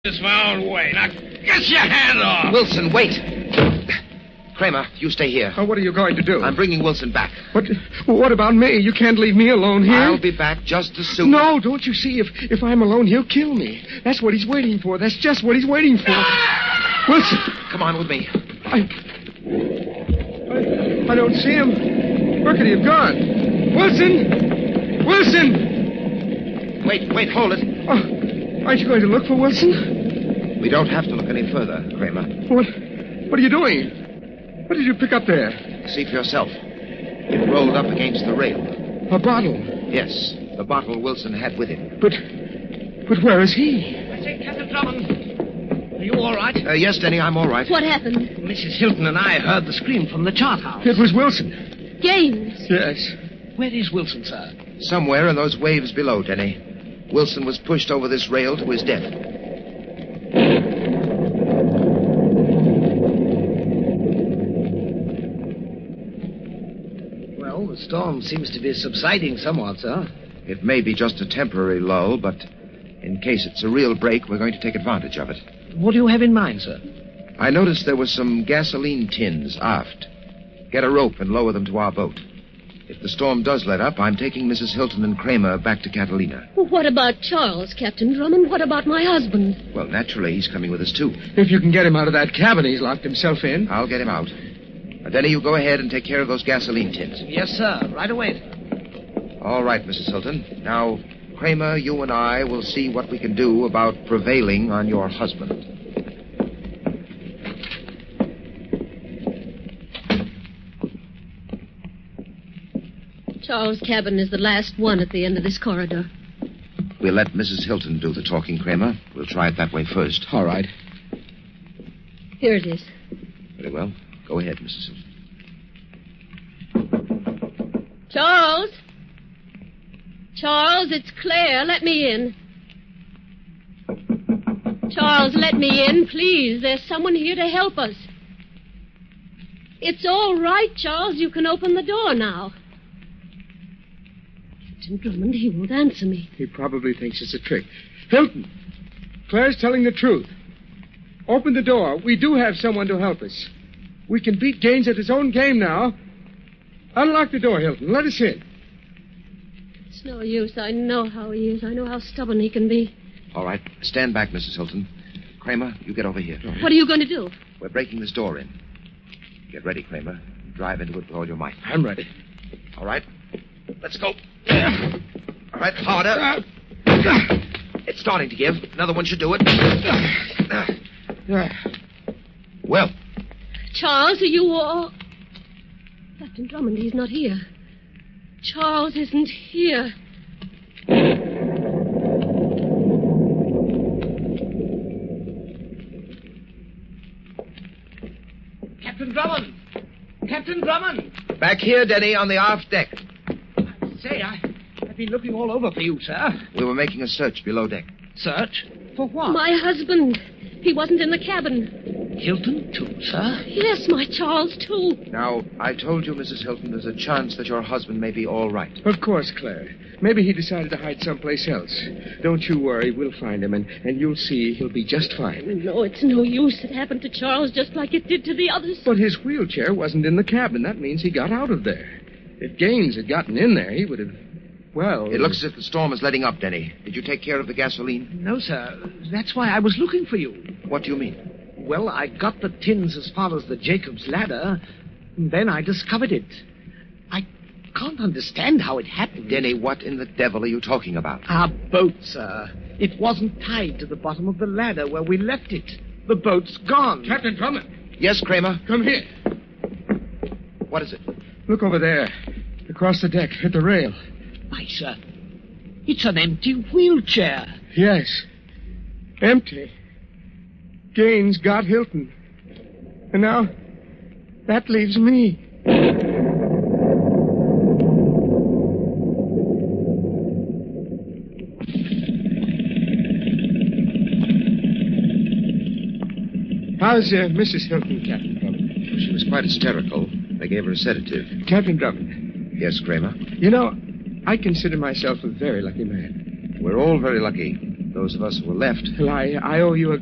It's my own way. Now, get your hand off! Wilson, wait. Kramer, you stay here. Oh, what are you going to do? I'm bringing Wilson back. What about me? You can't leave me alone here. I'll be back just as soon. No, don't you see? If I'm alone, he'll kill me. That's what he's waiting for. That's just what he's waiting for. Wilson! Come on with me. I don't see him. Where could he have gone? Wilson! Wilson! Wait, hold it. Oh, aren't you going to look for Wilson? We don't have to look any further, Kramer. What are you doing? What did you pick up there? See for yourself. It rolled up against the rail. A bottle. Yes, the bottle Wilson had with him. But where is he? I say, Captain Drummond, are you all right? Yes, Denny, I'm all right. What happened? Mrs. Hilton and I heard the scream from the chart house. It was Wilson. Gaines. Yes. Where is Wilson, sir? Somewhere in those waves below, Denny. Wilson was pushed over this rail to his death. Well, the storm seems to be subsiding somewhat, sir. It may be just a temporary lull, but in case it's a real break, we're going to take advantage of it. What do you have in mind, sir? I noticed there were some gasoline tins aft. Get a rope and lower them to our boat. If the storm does let up, I'm taking Mrs. Hilton and Kramer back to Catalina. Well, what about Charles, Captain Drummond? What about my husband? Well, naturally, he's coming with us, too. If you can get him out of that cabin he's locked himself in. I'll get him out. Now, Denny, you go ahead and take care of those gasoline tins. Yes, sir. Right away, sir. All right, Mrs. Hilton. Now, Kramer, you and I will see what we can do about prevailing on your husband. Charles' cabin is the last one at the end of this corridor. We'll let Mrs. Hilton do the talking, Kramer. We'll try it that way first. All right. Here it is. Very well. Go ahead, Mrs. Hilton. Charles? Charles, it's Claire. Let me in. Charles, let me in, please. There's someone here to help us. It's all right, Charles. You can open the door now. Captain Drummond, he won't answer me. He probably thinks it's a trick. Hilton, Claire's telling the truth. Open the door. We do have someone to help us. We can beat Gaines at his own game now. Unlock the door, Hilton. Let us in. It's no use. I know how he is. I know how stubborn he can be. All right. Stand back, Mrs. Hilton. Kramer, you get over here. What are you going to do? We're breaking this door in. Get ready, Kramer. Drive into it with all your might. I'm ready. All right. Let's go. All right, harder. It's starting to give. Another one should do it. Well. Charles, are you all... Captain Drummond, he's not here. Charles isn't here. Captain Drummond! Captain Drummond! Back here, Denny, on the aft deck. Say, I've been looking all over for you, sir. We were making a search below deck. Search? For what? My husband. He wasn't in the cabin. Hilton, too, sir? Yes, my Charles, too. Now, I told you, Mrs. Hilton, there's a chance that your husband may be all right. Of course, Claire. Maybe he decided to hide someplace else. Don't you worry. We'll find him, and you'll see he'll be just fine. No, it's no use. It happened to Charles just like it did to the others. But his wheelchair wasn't in the cabin. That means he got out of there. If Gaines had gotten in there, he would have... Well... It looks as if the storm is letting up, Denny. Did you take care of the gasoline? No, sir. That's why I was looking for you. What do you mean? Well, I got the tins as far as the Jacob's Ladder, and then I discovered it. I can't understand how it happened. Denny, what in the devil are you talking about? Our boat, sir. It wasn't tied to the bottom of the ladder where we left it. The boat's gone. Captain Drummond. Yes, Kramer? Come here. What is it? Look over there. Across the deck, at the rail. Why, sir, it's an empty wheelchair. Yes. Empty. Gaines got Hilton. And now, that leaves me. How's Mrs. Hilton, Captain Drummond? She was quite hysterical. They gave her a sedative. Captain Drummond. Yes, Kramer? You know, I consider myself a very lucky man. We're all very lucky. Those of us who were left. Well, I owe you a